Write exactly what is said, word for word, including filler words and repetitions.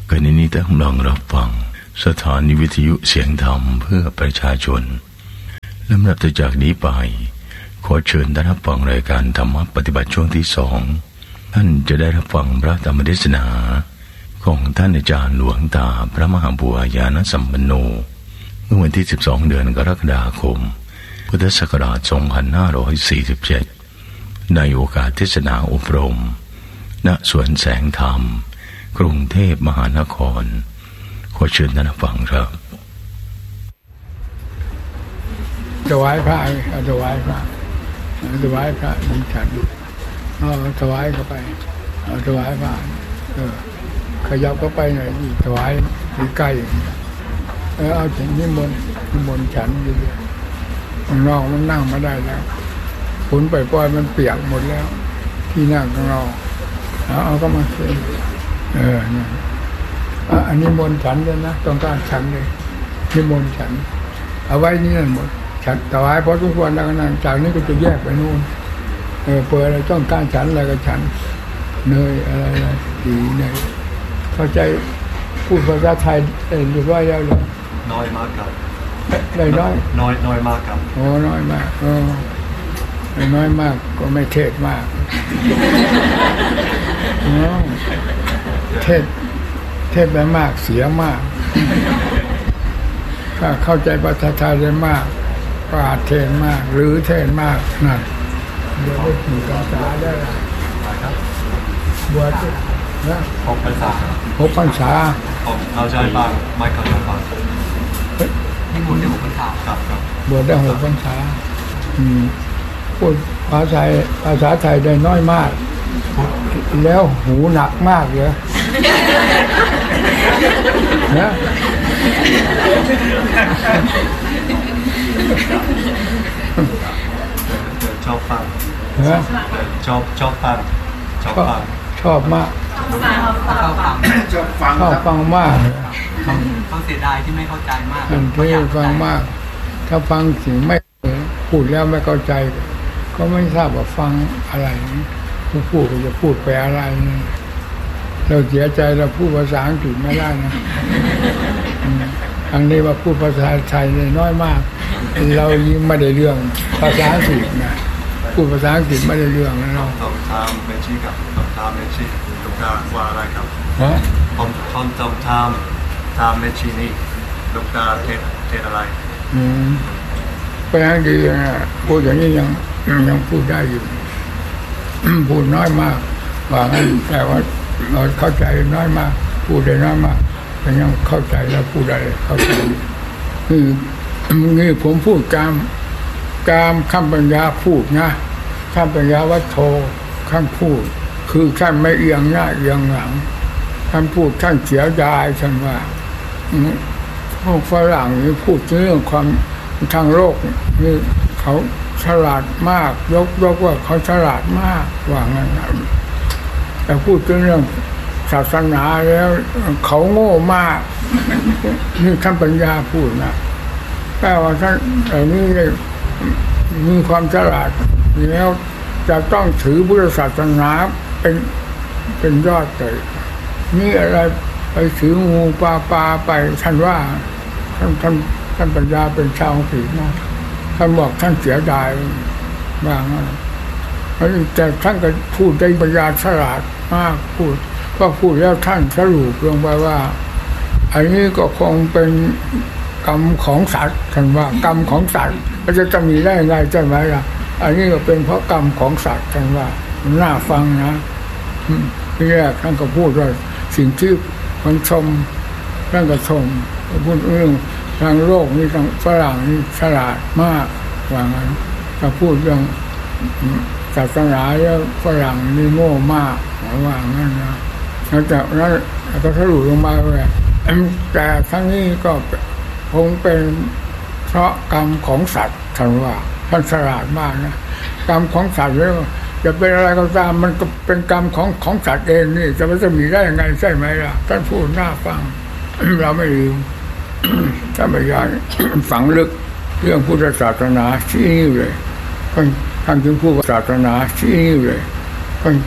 ขณะนี้ท่านกำลังรับฟังสถานีวิทยุเสียงธรรมเพื่อประชาชนลำดับจากนี้ไปขอเชิญท่านรับฟังรายการธรรมะปฏิบัติช่วงที่สองท่านจะได้รับฟังพระธรรมเทศนาของท่านอาจารย์หลวงตาพระมหาบัวญาณสัมปันโนเมื่อวันที่สิบสองเดือนกรกฎาคมพุทธศักราชสองพันห้าร้อยสี่สิบเจ็ดในโอกาสเทศนาอบรมณสวนแสงธรรมกรุงเทพมหานครขอเชิญท่านฟังครับถวายพระถวายพระถวายพระมีฉันเอาถวายเข้าไปเอาถวายพระเออขยับเข้าไปหน่อยนี่ถวายใกล้เออเอาถึงนิมนต์นิมนต์ฉันอยู่ข้างนอกมันนั่งมาได้แล้วฝนปล่อยๆมันเปียกหมดแล้วที่นั่งข้างนอกเอาเอาก็มาเซ็นเออนี่อันนี้มนต์ฉันเลยนะต้องการฉันเลยนิมนต์ฉันเอาไว้นี่นั่นหมดฉันถวายพอทุกวันแล้วนั่นจากนี้ก็จะแยกไปนู่นเออเปิดอะไรต้องการฉันอะไรก็ฉันเนยอะไรอะไรดีเนยเข้าใจพูดภาษาไทยเรียบร้อยแล้วหรอน้อยมากครับได้น้อยน้อยน้อยมากครับโอ้น้อยมากเออน้อยมากก็ไม่เทศมากเทศเทศไปมากเสียมากถ้าเข้าใจภาษาไทยได้มากก็อาจเทศมากหรือเทศมากนั่นเดี๋ยวได้กี่ภาษาได้ครับบวชนะหกภาษาหกภาษาผมเข้าใจบ้างไม่เข้าใจบ้างนี่บวชได้หกภาษาครับครับบวชได้หกภาษาอืมพูดภาษาไทยภาษาไทยได้น้อยมากแล้วหูหนักมากเลยนะชอบฟังชอบชอบฟังชอบฟังชอบมากชอบฟังชอบฟังชอบฟังมากเขาเสียดายที่ไม่เข้าใจมากที่ฟังมากถ้าฟังสิ่งไม่พูดแล้วไม่เข้าใจก็ไม่ทราบว่าฟังอะไรผู้พูดจะพูดไปอะไรเราเสียใจเราพูดภาษาอังกฤษไม่ได้นะอันนี้ว่าพูดภาษาไทยน้อยมากเรายิ่งไม่ได้เรื่องภาษาอังกฤษนะพูดภาษาอังกฤษไม่ได้เรื่องนะเราต้องทำเมชีกับต้องทำเมชีลูกตาว่าอะไรครับฮะผมต้องต้องทำทำเมชีนี่ลูกตาเทศเทศอะไรอืมภาษาอังกฤษนะพูดอย่างนี้ยังยังพูดได้อยู่พูดน้อยมากว่างั้นแต่ว่าเราเข้าใจน้อยมากพูดได้น้อยมากแต่ยังเข้าใจแล้วพูดได้เข้าใจคือนี่ผมพูดกามกามคำปัญญาพูดนะคำปัญญาวัตโธขั้นพูดคือขั้นไม่เอียงหน้าเอียงหลังขั้นพูดขั้นเสียดายฉันว่าพวกฝรั่งนี่พูดเรื่องความทางโลกนี่เขาฉลาดมากยกยกว่าเขาฉลาดมากว่างั้นแต่พูดเรื่องศาสนาแล้วเขาโง่มากนี่ท่านปัญญาพูดนะแต่ว่าท่านไอ้นี่มีความฉลาดแล้วจะต้องถือพุทธศาสนาเป็นเป็นยอดเลยนี่อะไรไปถืองูปลาปลาไปท่านว่าท่านท่านท่านปัญญาเป็นชาวอังกฤษนะท่านบอกท่านเสียดายบ้างแต่ท่านก็พูดได้ปัญญาฉลาดมากพูดก็พูดแล้วท่านสรุปลงไปว่าอันนี้ก็คงเป็นกรรมของสัตว์ท่านว่ากรรมของสัตว์มันจะจะมีได้ยังไงใช่ไหมล่ะอันนี้ก็เป็นเพราะกรรมของสัตว์ท่านว่าน่าฟังนะที่แรกท่านก็พูดว่าสิ่งที่คนชมท่านก็ชมพูดเรื่องทางโลกนี่ทางฝรั่งนี่ฉลาดมากว่างั้นถ้าพูดเรื่องศาสนาแล้วฝรั่งนี่โง่มากว่างั้นนะแล้วจากนั้นก็สรุปลงมาว่าแต่ทั้งนี้ก็คงเป็นเพราะกรรมของสัตว์ท่านว่าท่านฉลาดมากนะกรรมของสัตว์แล้วจะเป็นอะไรก็ตามมันก็เป็นกรรมของของสัตว์เองนี่จะมันจะมีได้ยังไงใช่ไหมล่ะท่านพูดน่าฟังเราไม่ลืมถ้าไม่ยากฝังลึกเรื่องพุทธศาสนาที่นี่เลยท่านจึงพูดศาสนาที่นี่เลย